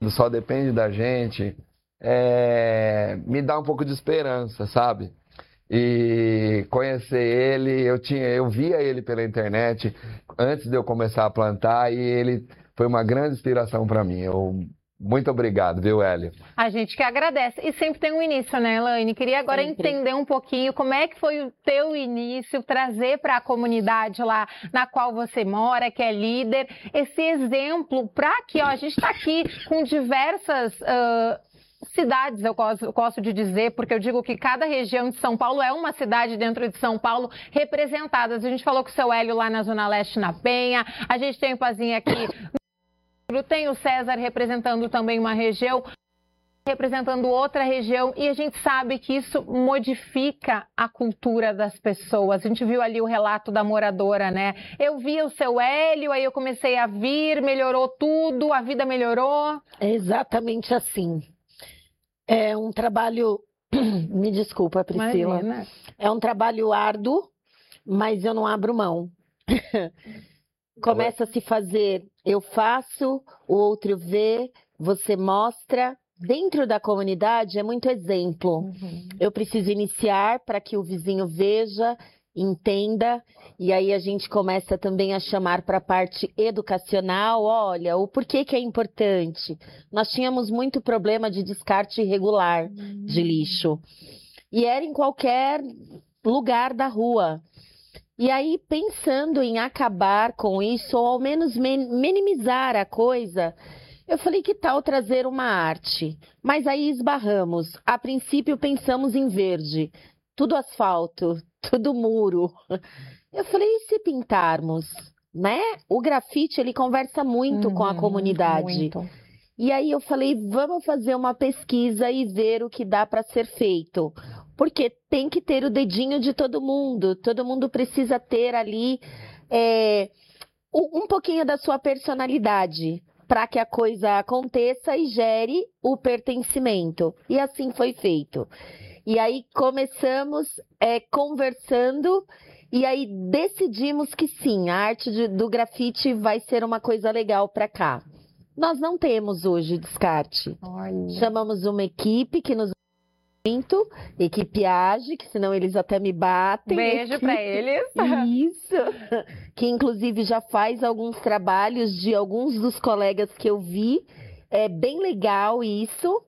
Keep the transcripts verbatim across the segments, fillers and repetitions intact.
do Só Depende da Gente, é, me dá um pouco de esperança, sabe? E conhecer ele, eu tinha, eu via ele pela internet antes de eu começar a plantar e ele foi uma grande inspiração para mim. Eu, muito obrigado, viu, Hélio? A gente que agradece. E sempre tem um início, né, Elaine? Queria agora sempre entender um pouquinho como é que foi o teu início, trazer para a comunidade lá na qual você mora, que é líder, esse exemplo para que, ó, a gente está aqui com diversas... Uh, cidades, eu gosto, eu gosto de dizer, porque eu digo que cada região de São Paulo é uma cidade dentro de São Paulo representadas. A gente falou com o seu Hélio lá na Zona Leste, na Penha, a gente tem o Pazinho aqui, tem o César representando também uma região, representando outra região, e a gente sabe que isso modifica a cultura das pessoas. A gente viu ali o relato da moradora, né? Eu vi o seu Hélio, aí eu comecei a vir, melhorou tudo, a vida melhorou. É exatamente assim. É um trabalho, me desculpa, Priscila, Imagina. É um trabalho árduo, mas eu não abro mão. Começa a se fazer, eu faço, o outro vê, você mostra. Dentro da comunidade é muito exemplo. Uhum. Eu preciso iniciar para que o vizinho veja, entenda, e aí a gente começa também a chamar para a parte educacional, olha, o porquê que é importante. Nós tínhamos muito problema de descarte irregular uhum. de lixo, e era em qualquer lugar da rua. E aí, pensando em acabar com isso, ou ao menos minimizar a coisa, eu falei, que tal trazer uma arte? Mas aí esbarramos. A princípio pensamos em verde, tudo asfalto, tudo muro. Eu falei, e se pintarmos? Né? O grafite, ele conversa muito uhum, com a comunidade. Muito. E aí eu falei, vamos fazer uma pesquisa e ver o que dá para ser feito. Porque tem que ter o dedinho de todo mundo. Todo mundo precisa ter ali é, um pouquinho da sua personalidade para que a coisa aconteça e gere o pertencimento. E assim foi feito. E aí começamos é, conversando e aí decidimos que sim, a arte de, do grafite vai ser uma coisa legal para cá. Nós não temos hoje descarte. Olha. Chamamos uma equipe que nos muito, equipe Age, que senão eles até me batem. Beijo para eles. Isso. Que inclusive já faz alguns trabalhos de alguns dos colegas que eu vi. É bem legal isso.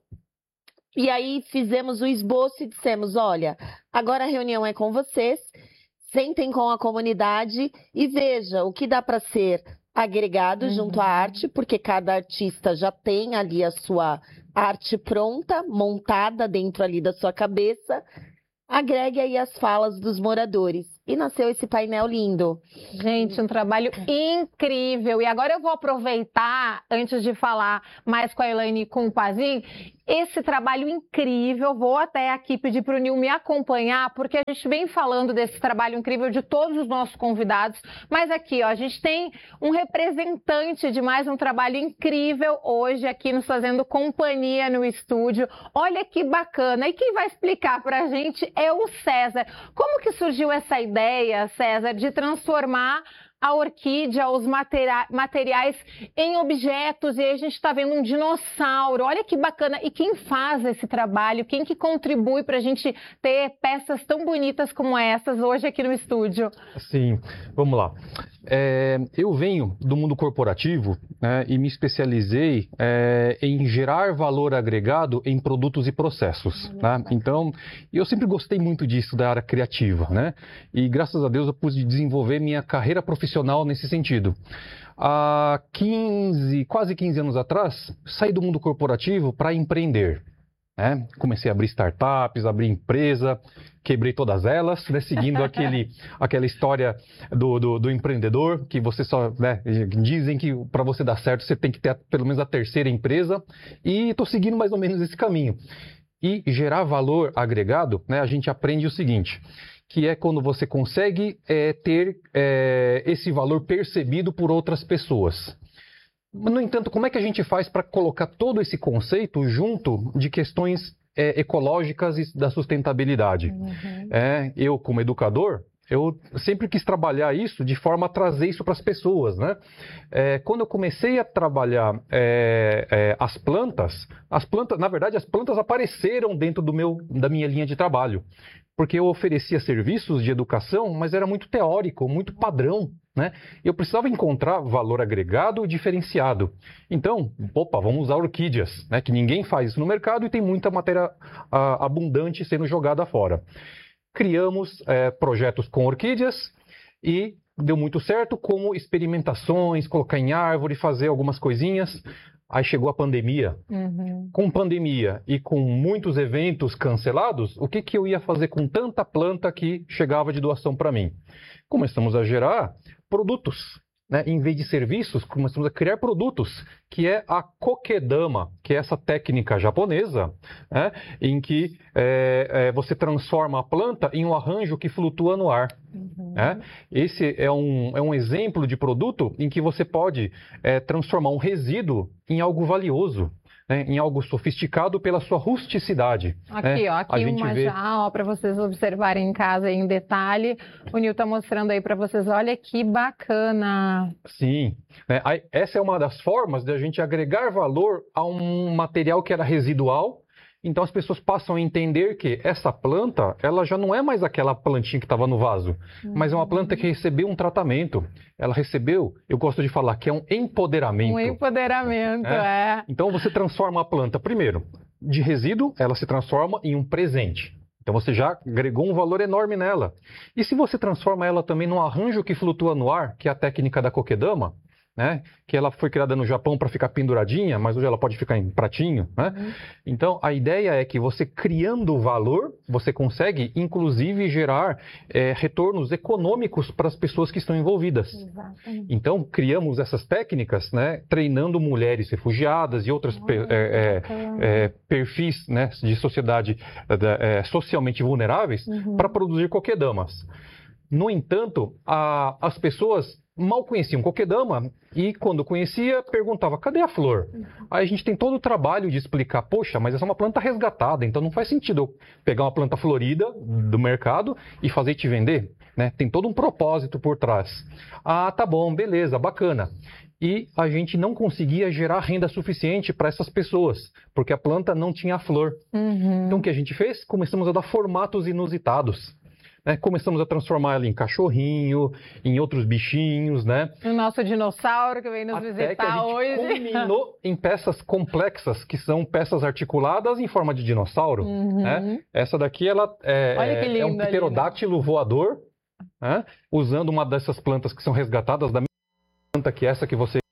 E aí fizemos o esboço e dissemos, olha, agora a reunião é com vocês, sentem com a comunidade e veja o que dá para ser agregado uhum. junto à arte, porque cada artista já tem ali a sua arte pronta, montada dentro ali da sua cabeça. Agregue aí as falas dos moradores. E nasceu esse painel lindo. Gente, um trabalho incrível. E agora eu vou aproveitar, antes de falar mais com a Elaine e com o Pazinho, esse trabalho incrível. Vou até aqui pedir para o Nil me acompanhar, porque a gente vem falando desse trabalho incrível de todos os nossos convidados. Mas aqui, ó, a gente tem um representante de mais um trabalho incrível hoje aqui nos fazendo companhia no estúdio. Olha que bacana. E quem vai explicar para a gente é o César. Como que surgiu essa ideia, César, de transformar a orquídea, os materia- materiais em objetos, e aí a gente está vendo um dinossauro, olha que bacana. E quem faz esse trabalho, quem que contribui para a gente ter peças tão bonitas como essas hoje aqui no estúdio? Sim, vamos lá. É, eu venho do mundo corporativo, né, e me especializei é, em gerar valor agregado em produtos e processos. Né? Então, eu sempre gostei muito disso, da área criativa, né? E graças a Deus eu pude desenvolver minha carreira profissional nesse sentido. Há quinze, quase quinze anos atrás, saí do mundo corporativo para empreender. Né? Comecei a abrir startups, abrir empresa, quebrei todas elas, né? Seguindo aquele, aquela história do, do, do empreendedor, que você só, né? Dizem que para você dar certo você tem que ter pelo menos a terceira empresa, e estou seguindo mais ou menos esse caminho. E gerar valor agregado, né? A gente aprende o seguinte, que é quando você consegue é, ter é, esse valor percebido por outras pessoas. No entanto, como é que a gente faz para colocar todo esse conceito junto de questões é, ecológicas e da sustentabilidade? Uhum. É, eu, como educador, eu sempre quis trabalhar isso de forma a trazer isso para as pessoas, né? É, quando eu comecei a trabalhar é, é, as plantas, as plantas, na verdade, as plantas apareceram dentro do meu, da minha linha de trabalho, porque eu oferecia serviços de educação, mas era muito teórico, muito padrão, né? Eu precisava encontrar valor agregado diferenciado. Então, opa, vamos usar orquídeas, né? Que ninguém faz isso no mercado e tem muita matéria a, abundante sendo jogada fora. Criamos é, projetos com orquídeas e deu muito certo, como experimentações, colocar em árvore, fazer algumas coisinhas. Aí chegou a pandemia. Uhum. Com pandemia e com muitos eventos cancelados, o que, que eu ia fazer com tanta planta que chegava de doação para mim? Começamos a gerar produtos, né? Em vez de serviços, começamos a criar produtos, que é a kokedama, que é essa técnica japonesa, né? Em que é, é, você transforma a planta em um arranjo que flutua no ar. Uhum. Né? Esse é um, é um exemplo de produto em que você pode é, transformar um resíduo em algo valioso. Né, em algo sofisticado pela sua rusticidade. Aqui, né? ó, aqui uma vê... já, ó, para vocês observarem em casa em detalhe. O Nil está mostrando aí para vocês, olha que bacana. Sim, né? Essa é uma das formas de a gente agregar valor a um material que era residual. Então as pessoas passam a entender que essa planta, ela já não é mais aquela plantinha que estava no vaso, uhum. mas é uma planta que recebeu um tratamento. Ela recebeu, eu gosto de falar, que é um empoderamento. Um empoderamento, é. é. Então você transforma a planta, primeiro, de resíduo, ela se transforma em um presente. Então você já agregou um valor enorme nela. E se você transforma ela também num arranjo que flutua no ar, que é a técnica da kokedama, né? Que ela foi criada no Japão para ficar penduradinha, mas hoje ela pode ficar em pratinho, né? Uhum. Então, a ideia é que você criando valor, você consegue, inclusive, gerar é, retornos econômicos para as pessoas que estão envolvidas. Exatamente. Então, criamos essas técnicas, né? Treinando mulheres refugiadas e outros per, é, é, é, perfis, né? De sociedade é, socialmente vulneráveis, uhum. para produzir kokedamas. No entanto, a, as pessoas mal conheciam kokedama e, quando conhecia, perguntava, cadê a flor? Aí a gente tem todo o trabalho de explicar, poxa, mas essa é uma planta resgatada, então não faz sentido eu pegar uma planta florida do mercado e fazer e te vender, né? Tem todo um propósito por trás. Ah, tá bom, beleza, bacana. E a gente não conseguia gerar renda suficiente para essas pessoas, porque a planta não tinha flor. Uhum. Então o que a gente fez? Começamos a dar formatos inusitados. Né? Começamos a transformar ela em cachorrinho, em outros bichinhos, né? O nosso dinossauro que vem nos Até visitar que a gente hoje. culminou em peças complexas, que são peças articuladas em forma de dinossauro. Uhum. Né? Essa daqui ela é, Olha que linda, é um pterodátilo linda. voador, né? Usando uma dessas plantas que são resgatadas da mesma planta que essa que você...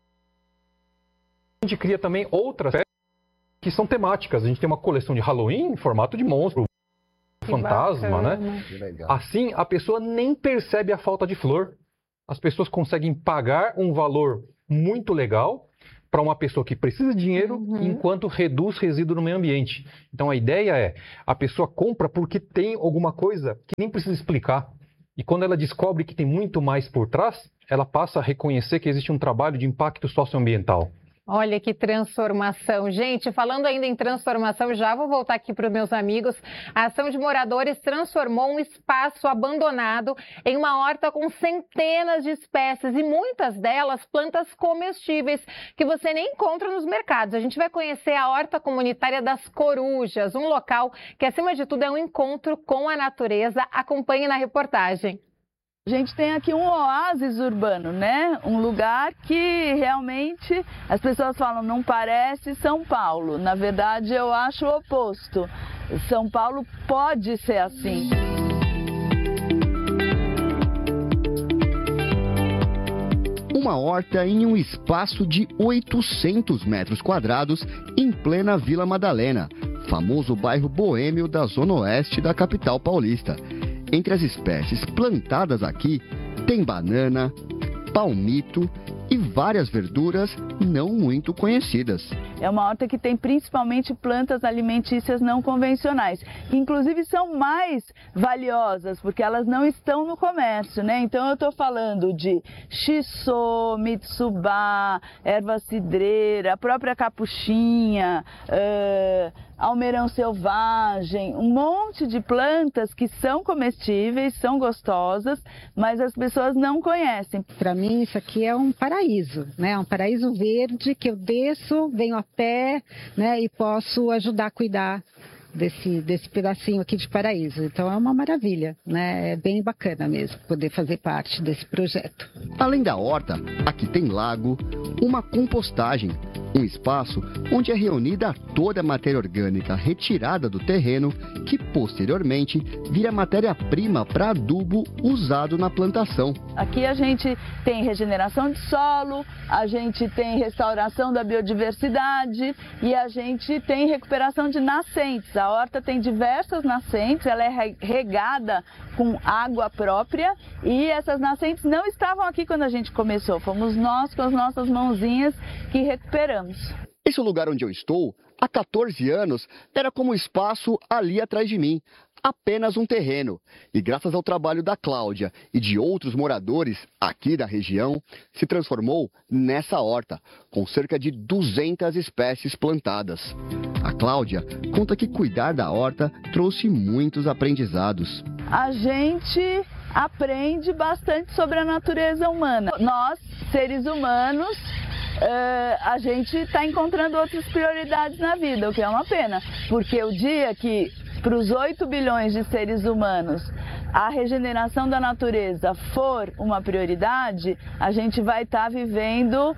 A gente cria também outras que são temáticas. A gente tem uma coleção de Halloween em formato de monstro. Fantasma, né? Assim, a pessoa nem percebe a falta de flor. As pessoas conseguem pagar um valor muito legal para uma pessoa que precisa de dinheiro, uhum. enquanto reduz resíduo no meio ambiente. Então, a ideia é, a pessoa compra porque tem alguma coisa que nem precisa explicar. E quando ela descobre que tem muito mais por trás, ela passa a reconhecer que existe um trabalho de impacto socioambiental. Olha que transformação. Gente, falando ainda em transformação, já vou voltar aqui para os meus amigos. A ação de moradores transformou um espaço abandonado em uma horta com centenas de espécies e muitas delas plantas comestíveis que você nem encontra nos mercados. A gente vai conhecer a Horta Comunitária das Corujas, um local que, acima de tudo, é um encontro com a natureza. Acompanhe na reportagem. A gente tem aqui um oásis urbano, né? Um lugar que realmente as pessoas falam, não parece São Paulo. Na verdade, eu acho o oposto. São Paulo pode ser assim. Uma horta em um espaço de oitocentos metros quadrados em plena Vila Madalena, famoso bairro boêmio da zona oeste da capital paulista. Entre as espécies plantadas aqui, tem banana, palmito e várias verduras não muito conhecidas. É uma horta que tem principalmente plantas alimentícias não convencionais, que inclusive são mais valiosas, porque elas não estão no comércio, né? Então eu estou falando de shiso, mitsubá, erva cidreira, a própria capuchinha, uh, almeirão selvagem, um monte de plantas que são comestíveis, são gostosas, mas as pessoas não conhecem. Para mim isso aqui é um paraíso, né? Um paraíso verde que eu desço, venho a pé, né? E posso ajudar a cuidar desse, desse pedacinho aqui de paraíso. Então é uma maravilha, né? É bem bacana mesmo poder fazer parte desse projeto. Além da horta, aqui tem lago, uma compostagem, um espaço onde é reunida toda a matéria orgânica retirada do terreno, que posteriormente vira matéria-prima para adubo usado na plantação. Aqui a gente tem regeneração de solo, a gente tem restauração da biodiversidade e a gente tem recuperação de nascentes. A horta tem diversas nascentes, ela é regada com água própria e essas nascentes não estavam aqui quando a gente começou, fomos nós com as nossas mãozinhas que recuperamos. Esse lugar onde eu estou, há quatorze anos, era como o espaço ali atrás de mim, apenas um terreno. E graças ao trabalho da Cláudia e de outros moradores aqui da região, se transformou nessa horta, com cerca de duzentas espécies plantadas. A Cláudia conta que cuidar da horta trouxe muitos aprendizados. A gente aprende bastante sobre a natureza humana. Nós, seres humanos, Uh, a gente está encontrando outras prioridades na vida, o que é uma pena, porque o dia que para os oito bilhões de seres humanos a regeneração da natureza for uma prioridade, a gente vai estar tá vivendo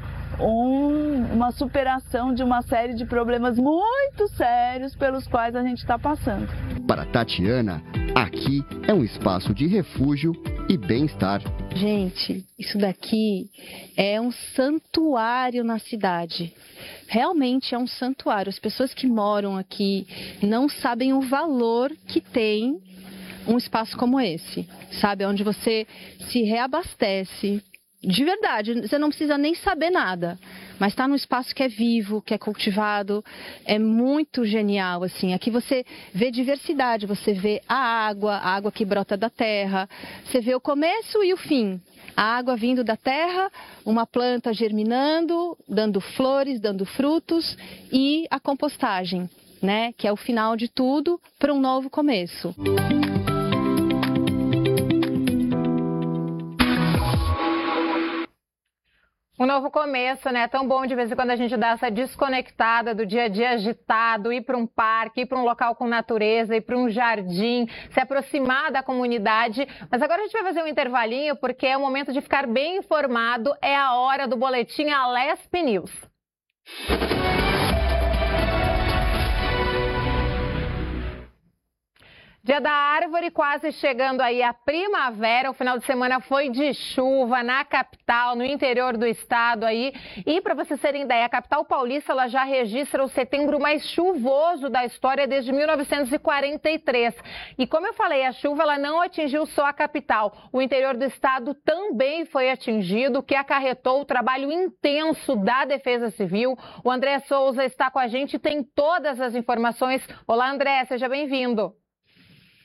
um, uma superação de uma série de problemas muito sérios pelos quais a gente está passando. Para Tatiana, aqui é um espaço de refúgio e bem-estar. Gente, isso daqui é um santuário na cidade. Realmente é um santuário. As pessoas que moram aqui não sabem o valor que tem um espaço como esse, sabe? Onde você se reabastece. De verdade, você não precisa nem saber nada, mas está num espaço que é vivo, que é cultivado, é muito genial, assim. Aqui você vê diversidade, você vê a água, a água que brota da terra, você vê o começo e o fim. A água vindo da terra, uma planta germinando, dando flores, dando frutos e a compostagem, né? Que é o final de tudo para um novo começo. Um novo começo, né? Tão bom de vez em quando a gente dá essa desconectada do dia a dia agitado, ir para um parque, ir para um local com natureza, ir para um jardim, se aproximar da comunidade. Mas agora a gente vai fazer um intervalinho porque é o momento de ficar bem informado, é a hora do boletim Alesp News. Dia da Árvore, quase chegando aí a primavera. O final de semana foi de chuva na capital, no interior do estado aí. E para vocês terem ideia, a capital paulista ela já registra o setembro mais chuvoso da história desde mil novecentos e quarenta e três. E como eu falei, a chuva ela não atingiu só a capital. O interior do estado também foi atingido, o que acarretou o trabalho intenso da Defesa Civil. O André Souza está com a gente e tem todas as informações. Olá, André, seja bem-vindo.